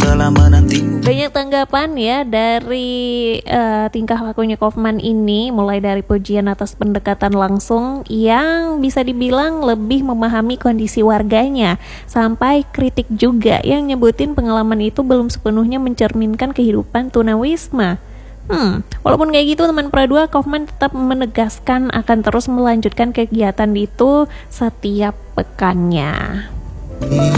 telah menanti. Banyak tanggapan ya dari tingkah lakunya Kaufman ini, mulai dari pujian atas pendekatan langsung yang bisa dibilang lebih memahami kondisi warganya, sampai kritik juga yang nyebutin pengalaman itu belum sepenuhnya mencerminkan kehidupan tunawisma. Walaupun kayak gitu teman Pra2, Kaufman tetap menegaskan akan terus melanjutkan kegiatan itu setiap pekannya.